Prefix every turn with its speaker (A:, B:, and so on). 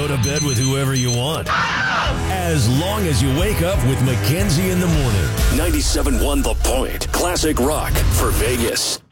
A: go to bed with whoever you want. As long as you wake up with Mackenzie in the morning. 97.1 The Point. Classic rock for Vegas.